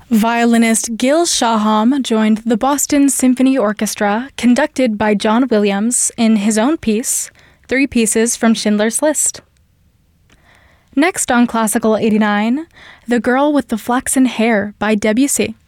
Violinist Gil Shaham joined the Boston Symphony Orchestra, conducted by John Williams, in his own piece, Three Pieces from Schindler's List. Next on Classical 89, The Girl with the Flaxen Hair by Debussy.